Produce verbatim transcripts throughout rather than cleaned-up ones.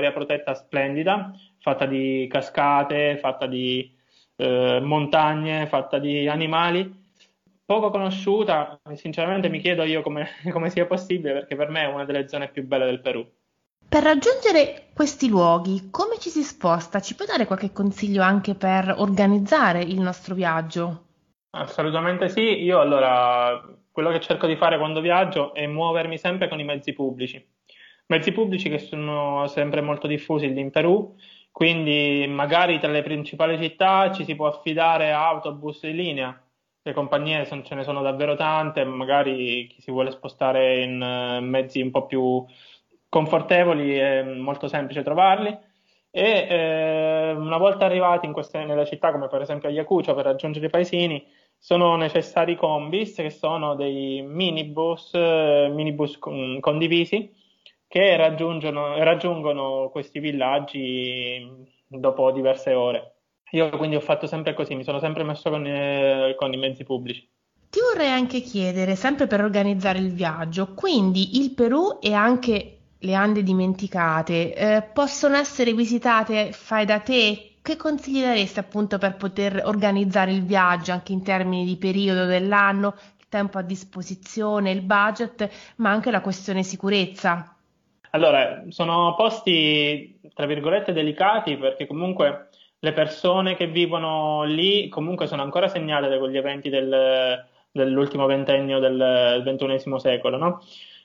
un'area protetta splendida, fatta di cascate, fatta di eh, montagne, fatta di animali, poco conosciuta. Sinceramente mi chiedo io come, come sia possibile, perché per me è una delle zone più belle del Perù. Per raggiungere questi luoghi, come ci si sposta? Ci puoi dare qualche consiglio anche per organizzare il nostro viaggio? Assolutamente sì. Io allora quello che cerco di fare quando viaggio è muovermi sempre con i mezzi pubblici. Mezzi pubblici che sono sempre molto diffusi lì in Perù, quindi magari tra le principali città ci si può affidare a autobus di linea. Le compagnie son- ce ne sono davvero tante, magari chi si vuole spostare in eh, mezzi un po' più confortevoli è molto semplice trovarli. E eh, una volta arrivati in queste, nelle città, come per esempio Ayacucho, per raggiungere i paesini, sono necessari i combis, che sono dei minibus, eh, minibus con- condivisi, che raggiungono, raggiungono questi villaggi dopo diverse ore. Io quindi ho fatto sempre così, mi sono sempre messo con, eh, con i mezzi pubblici. Ti vorrei anche chiedere, sempre per organizzare il viaggio, quindi il Perù e anche le Ande dimenticate, eh, possono essere visitate fai da te? Che consigli daresti appunto per poter organizzare il viaggio anche in termini di periodo dell'anno, il tempo a disposizione, il budget, ma anche la questione sicurezza? Allora, sono posti, tra virgolette, delicati perché comunque le persone che vivono lì comunque sono ancora segnate da quegli eventi del- dell'ultimo ventennio del ventunesimo secolo, no?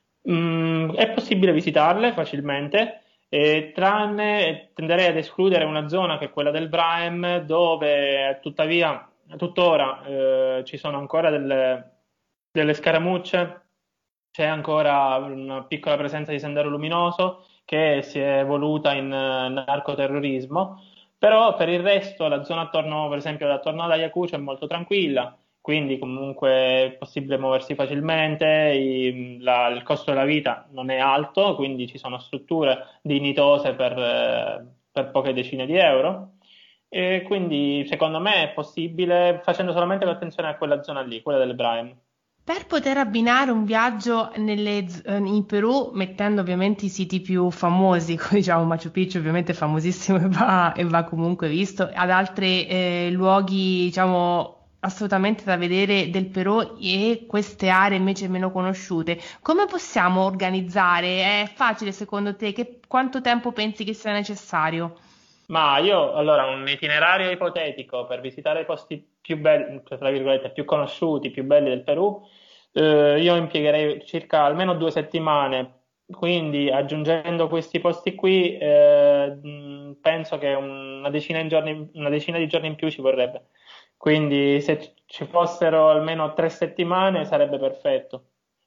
Mm, è possibile visitarle facilmente, eh, tranne tenderei ad escludere una zona che è quella del Brahim, dove tuttavia tuttora eh, ci sono ancora delle, delle scaramucce, c'è ancora una piccola presenza di Sendero Luminoso che si è evoluta in eh, narcoterrorismo, però per il resto la zona attorno, per esempio, attorno ad Ayacucho è molto tranquilla, quindi comunque è possibile muoversi facilmente, i- la- il costo della vita non è alto, quindi ci sono strutture dignitose per, eh, per poche decine di euro. E quindi secondo me è possibile facendo solamente attenzione a quella zona lì, quella del Brahim. Per poter abbinare un viaggio nelle z- eh, in Perù, mettendo ovviamente i siti più famosi, come diciamo Machu Picchu, ovviamente è famosissimo e va, e va comunque visto, ad altri eh, luoghi, diciamo, assolutamente da vedere del Perù e queste aree invece meno conosciute, come possiamo organizzare? È facile secondo te? Che, quanto tempo pensi che sia necessario? Ma io, allora, un itinerario ipotetico per visitare i posti più belli, cioè, tra virgolette, più conosciuti, più belli del Perù, eh, io impiegherei circa almeno due settimane. Quindi, aggiungendo questi posti qui, eh, mh, penso che una decina, in giorni- una decina di giorni in più ci vorrebbe. Quindi, se ci fossero almeno tre settimane, sarebbe perfetto.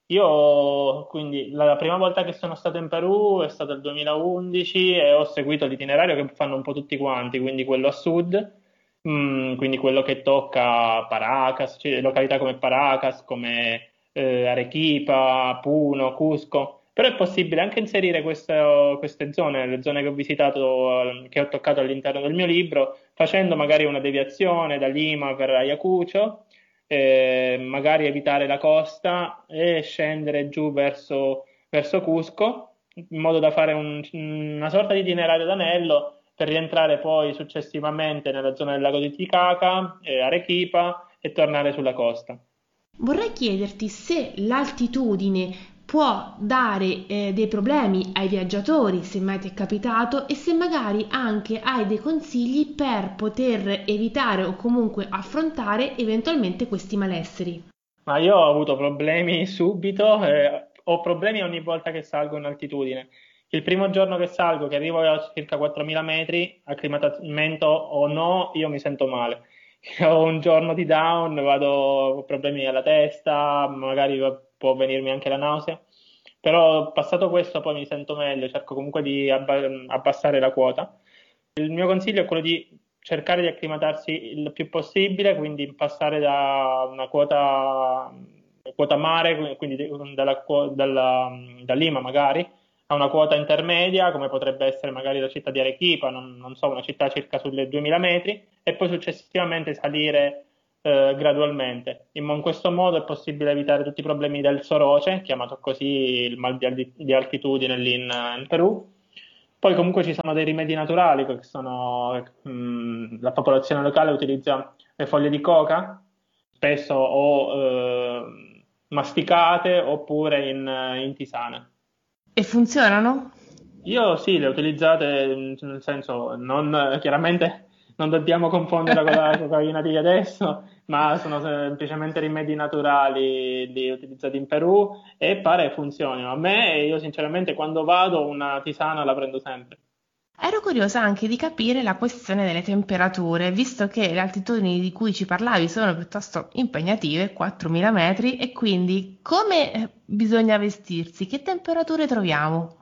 Io quindi la prima volta che sono stato in Perù è stato il duemilaundici e ho seguito l'itinerario che fanno un po' tutti quanti, quindi quello a sud, mm, quindi quello che tocca Paracas, cioè località come Paracas, come eh, Arequipa, Puno, Cusco. Però è possibile anche inserire questo- queste zone, le zone che ho visitato, eh, che ho toccato all'interno del mio libro, facendo magari una deviazione da Lima per Ayacucho, eh, magari evitare la costa e scendere giù verso, verso Cusco, in modo da fare un- una sorta di itinerario d'anello per rientrare poi successivamente nella zona del lago di Titicaca, eh, Arequipa e tornare sulla costa. Vorrei chiederti se l'altitudine può dare eh, dei problemi ai viaggiatori, se mai ti è capitato, e se magari anche hai dei consigli per poter evitare o comunque affrontare eventualmente questi malesseri. Ma io ho avuto problemi subito, eh, ho problemi ogni volta che salgo in altitudine. Il primo giorno che salgo, che arrivo a circa quattromila metri, acclimatamento o no, io mi sento male. Ho un giorno di down, vado, ho problemi alla testa, magari va- può venirmi anche la nausea, però passato questo poi mi sento meglio, cerco comunque di abba- abbassare la quota. Il mio consiglio è quello di cercare di acclimatarsi il più possibile, quindi passare da una quota, quota mare, quindi dalla, quo- dalla- da Lima magari, a una quota intermedia, come potrebbe essere magari la città di Arequipa, non, non so, una città circa sulle duemila metri, e poi successivamente salire eh, gradualmente. In, in questo modo è possibile evitare tutti i problemi del soroce, chiamato così il mal di, alti- di altitudine lì in in Perù, Poi comunque ci sono dei rimedi naturali, che sono, mh, la popolazione locale utilizza le foglie di coca, spesso o eh, masticate oppure in, in tisane. E funzionano? Io sì, le ho utilizzate, mh, nel senso, non, chiaramente non dobbiamo confonderla con la cocaina di adesso, ma sono semplicemente rimedi naturali li utilizzati in Perù e pare funzionino. A me, io sinceramente, quando vado una tisana la prendo sempre. Ero curiosa anche di capire la questione delle temperature, visto che le altitudini di cui ci parlavi sono piuttosto impegnative, quattromila metri, e quindi come eh, bisogna vestirsi? Che temperature troviamo?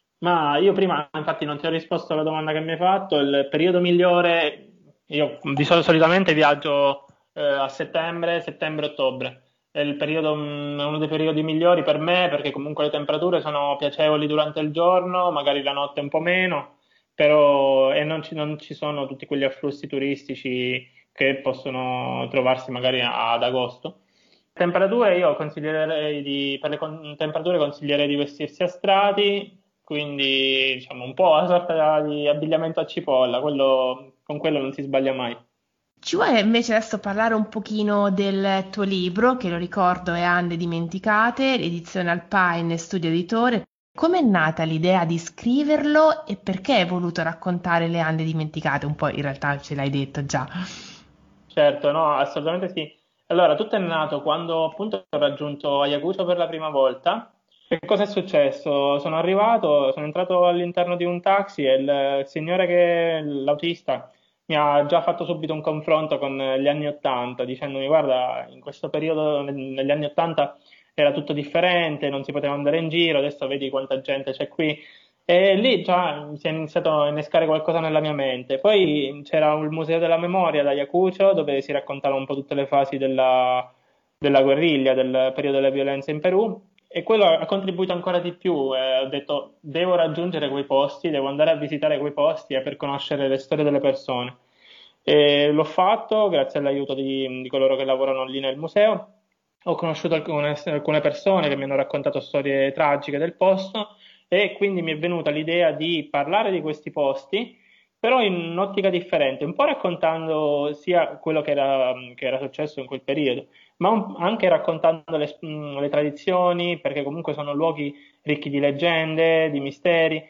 Ma io prima, infatti, non ti ho risposto alla domanda che mi hai fatto. Il periodo migliore, io di solito solitamente viaggio eh, a settembre, settembre-ottobre. È il periodo, mm, uno dei periodi migliori per me perché comunque le temperature sono piacevoli durante il giorno, magari la notte un po' meno, però e non ci, non ci sono tutti quegli afflussi turistici che possono trovarsi magari ad agosto. Temperature io consiglierei di, per le con- temperature consiglierei di vestirsi a strati, quindi diciamo un po' una sorta di abbigliamento a cipolla, quello- con quello non si sbaglia mai. Ci vuoi invece adesso parlare un pochino del tuo libro, che lo ricordo è Ande dimenticate, edizione Alpine, studio editore. Com'è nata l'idea di scriverlo e perché hai voluto raccontare le Ande dimenticate? Un po' in realtà ce l'hai detto già. Certo, no, assolutamente sì. Allora, tutto è nato quando appunto ho raggiunto Ayacucho per la prima volta. Che cosa è successo? Sono arrivato, sono entrato all'interno di un taxi e il signore che, l'autista, mi ha già fatto subito un confronto con gli anni Ottanta, dicendomi: guarda, in questo periodo, neg- negli anni Ottanta, era tutto differente, non si poteva andare in giro, adesso vedi quanta gente c'è qui. E lì già si è iniziato a innescare qualcosa nella mia mente. Poi c'era il Museo della Memoria da Ayacucho, dove si raccontava un po' tutte le fasi della, della guerriglia, del periodo delle violenze in Perù, e quello ha contribuito ancora di più. Eh, ho detto, devo raggiungere quei posti, devo andare a visitare quei posti e per conoscere le storie delle persone. E l'ho fatto grazie all'aiuto di, di coloro che lavorano lì nel museo. Ho conosciuto alcune, alcune persone che mi hanno raccontato storie tragiche del posto e quindi mi è venuta l'idea di parlare di questi posti, però in un'ottica differente, un po' raccontando sia quello che era, che era successo in quel periodo, ma un- anche raccontando le, mh, le tradizioni, perché comunque sono luoghi ricchi di leggende, di misteri,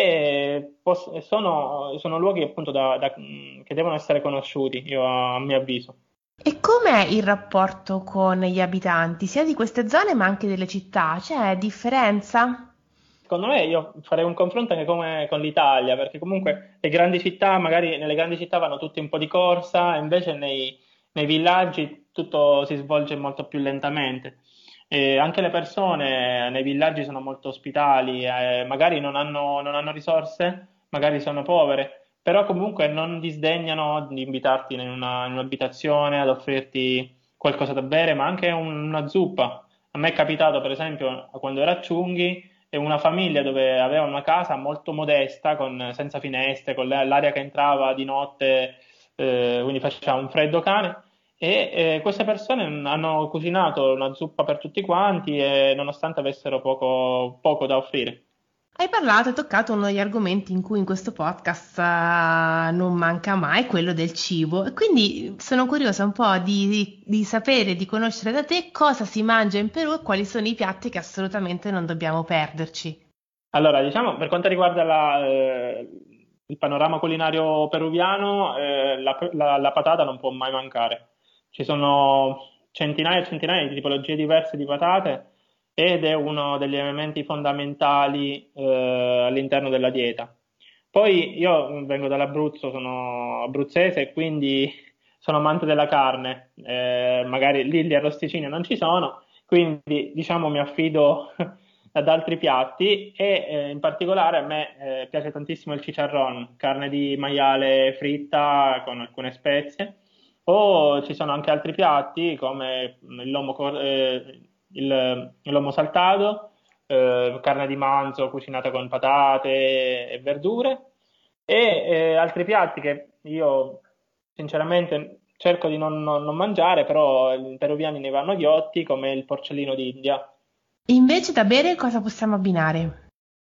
e pos- sono, sono luoghi appunto da- da- mh, che devono essere conosciuti, io, a mio avviso. E com'è il rapporto con gli abitanti, sia di queste zone ma anche delle città? C'è differenza? Secondo me io farei un confronto anche come con l'Italia, perché comunque le grandi città, magari nelle grandi città vanno tutti un po' di corsa, e invece nei, nei villaggi tutto si svolge molto più lentamente. E anche le persone nei villaggi sono molto ospitali, eh, magari non hanno, non hanno risorse, magari sono povere, però comunque non disdegnano di invitarti in una- in un'abitazione, ad offrirti qualcosa da bere, ma anche un- una zuppa. A me è capitato, per esempio, quando ero a Ciunghi, e una famiglia dove aveva una casa molto modesta, con- senza finestre, con la- l'aria che entrava di notte, eh, quindi faceva un freddo cane. E eh, queste persone hanno cucinato una zuppa per tutti quanti, e nonostante avessero poco, poco da offrire. Hai parlato e toccato uno degli argomenti in cui in questo podcast eh, non manca mai, quello del cibo. E quindi sono curiosa un po' di, di, di sapere, di conoscere da te cosa si mangia in Perù e quali sono i piatti che assolutamente non dobbiamo perderci. Allora, diciamo, per quanto riguarda la, eh, il panorama culinario peruviano, eh, la, la- la patata non può mai mancare. Ci sono centinaia e centinaia di tipologie diverse di patate ed è uno degli elementi fondamentali, eh, all'interno della dieta. Poi io vengo dall'Abruzzo, sono abruzzese e quindi sono amante della carne. Eh, magari lì gli arrosticini non ci sono, quindi diciamo mi affido ad altri piatti e eh, in particolare a me eh, piace tantissimo il chicharrón, carne di maiale fritta con alcune spezie, o ci sono anche altri piatti come il lomo, cor- eh, il, il lomo saltato, eh, carne di manzo cucinata con patate e verdure, e eh, altri piatti che io sinceramente cerco di non, non- non mangiare, però i peruviani ne vanno ghiotti, come il porcellino d'India. E invece da bere cosa possiamo abbinare?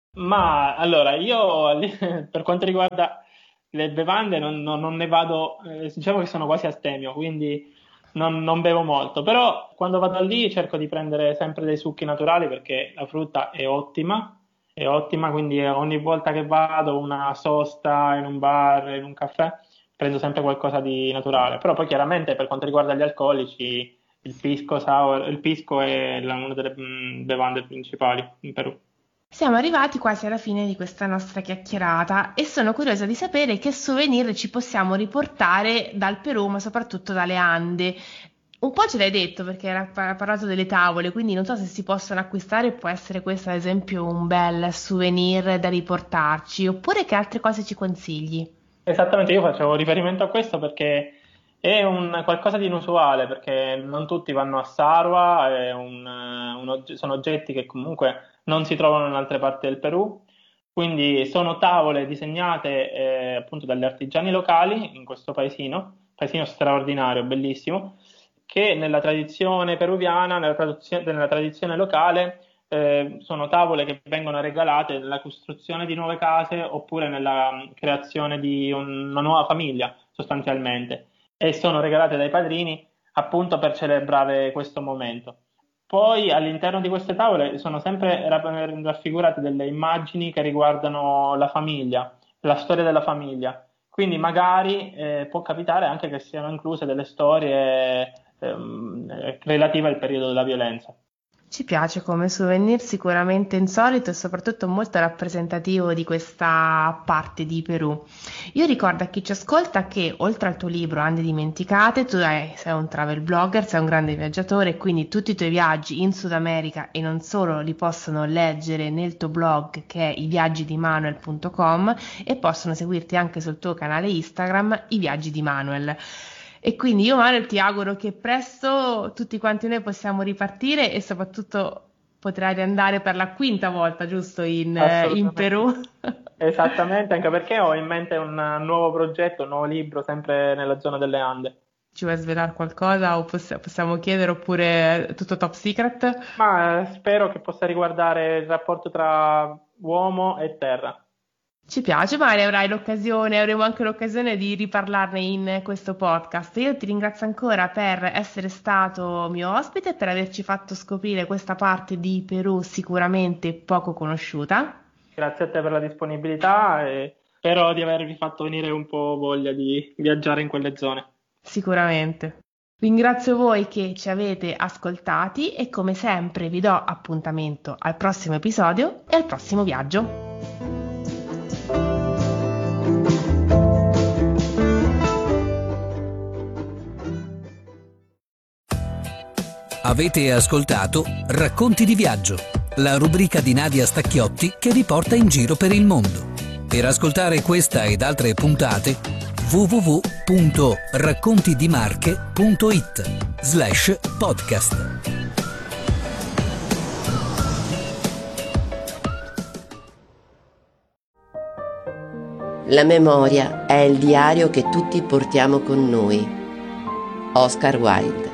Ma allora, io per quanto riguarda le bevande non, non- non ne vado, eh, diciamo che sono quasi astemio, quindi non, non bevo molto, però quando vado lì cerco di prendere sempre dei succhi naturali perché la frutta è ottima, è ottima, quindi ogni volta che vado una sosta in un bar, in un caffè, prendo sempre qualcosa di naturale. Però poi chiaramente per quanto riguarda gli alcolici, il pisco sour, il pisco è la- una delle mm, bevande principali in Perù. Siamo arrivati quasi alla fine di questa nostra chiacchierata e sono curiosa di sapere che souvenir ci possiamo riportare dal Perù, ma soprattutto dalle Ande. Un po' ce l'hai detto perché era pa- parlato delle tavole, quindi non so se si possono acquistare, può essere questo ad esempio un bel souvenir da riportarci, oppure che altre cose ci consigli. Esattamente, io facevo riferimento a questo perché è un qualcosa di inusuale, perché non tutti vanno a Sarwa, è un, eh, un ogge- sono oggetti che comunque non si trovano in altre parti del Perù, quindi sono tavole disegnate eh, appunto dagli artigiani locali in questo paesino, paesino straordinario, bellissimo, che nella tradizione peruviana, nella, tradizio- nella tradizione locale eh, sono tavole che vengono regalate nella costruzione di nuove case oppure nella mh, creazione di un- una nuova famiglia, sostanzialmente, e sono regalate dai padrini appunto per celebrare questo momento. Poi all'interno di queste tavole sono sempre rap- raffigurate delle immagini che riguardano la famiglia, la storia della famiglia. Quindi magari eh, può capitare anche che siano incluse delle storie ehm, relative al periodo della violenza. Ci piace come souvenir, sicuramente insolito e soprattutto molto rappresentativo di questa parte di Perù. Io ricordo a chi ci ascolta che oltre al tuo libro Ande dimenticate, tu hai- sei un travel blogger, sei un grande viaggiatore, quindi tutti i tuoi viaggi in Sud America e non solo li possono leggere nel tuo blog che è i viaggi di manuel punto com e possono seguirti anche sul tuo canale Instagram I Viaggi di Manuel. E quindi io Manuel ti auguro che presto tutti quanti noi possiamo ripartire e soprattutto potrai riandare per la quinta volta, giusto, in, eh, in Assolutamente. Perù. Esattamente, anche perché ho in mente un nuovo progetto, un nuovo libro, sempre nella zona delle Ande. Ci vuoi svelare qualcosa o possi- possiamo chiedere oppure è tutto top secret? Ma eh, spero che possa riguardare il rapporto tra uomo e terra. Ci piace, magari avrai l'occasione, avremo anche l'occasione di riparlarne in questo podcast. Io ti ringrazio ancora per essere stato mio ospite e per averci fatto scoprire questa parte di Perù sicuramente poco conosciuta. Grazie a te per la disponibilità e spero di avervi fatto venire un po' voglia di viaggiare in quelle zone. Sicuramente. Ringrazio voi che ci avete ascoltati e come sempre vi do appuntamento al prossimo episodio e al prossimo viaggio. Avete ascoltato Racconti di viaggio, la rubrica di Nadia Stacchiotti che vi porta in giro per il mondo. Per ascoltare questa ed altre puntate w w w punto raccontidimarche punto it slash podcast. La memoria è il diario che tutti portiamo con noi. Oscar Wilde.